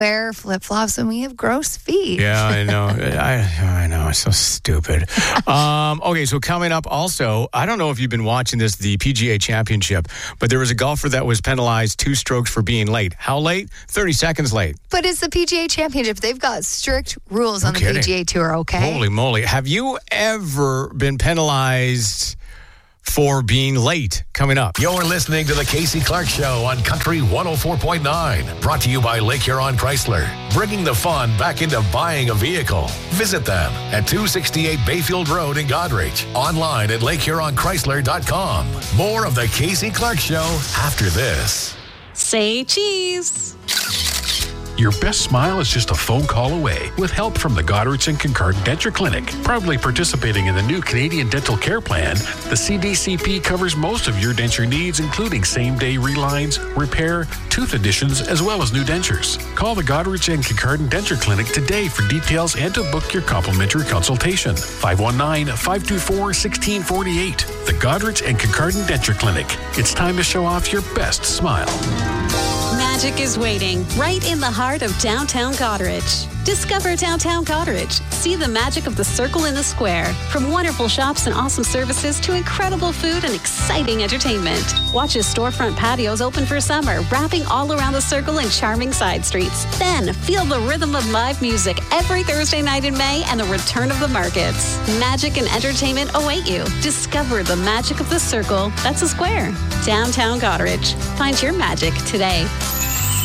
wear flip-flops when we have gross feet. Yeah, I know. I know. It's so stupid. Okay, so coming up also, I don't know if you've been watching this, the PGA Championship, but there was a golfer that was penalized 2 strokes for being late. How late? 30 seconds late. But it's the PGA Championship. They've got strict rules on the kidding. PGA Tour, okay? Holy moly. Have you ever been penalized for being late? Coming up. You're listening to the Casey Clark Show on Country 104.9. Brought to you by Lake Huron Chrysler. Bringing the fun back into buying a vehicle. Visit them at 268 Bayfield Road in Goderich. Online at LakeHuronChrysler.com. More of the Casey Clark Show after this. Say cheese. Your best smile is just a phone call away with help from the Goderich and Kincardine Denture Clinic. Proudly participating in the new Canadian Dental Care Plan, the CDCP covers most of your denture needs, including same-day relines, repair, tooth additions, as well as new dentures. Call the Goderich and Kincardine Denture Clinic today for details and to book your complimentary consultation. 519-524-1648. The Goderich and Kincardine Denture Clinic. It's time to show off your best smile. Magic is waiting right in the heart of downtown Goderich. Discover downtown Goderich. See the magic of the Circle in the Square. From wonderful shops and awesome services to incredible food and exciting entertainment. Watch as storefront patios open for summer, wrapping all around the Circle and charming side streets. Then feel the rhythm of live music every Thursday night in May and the return of the markets. Magic and entertainment await you. Discover the magic of the Circle. That's a square. Downtown Goderich. Find your magic today.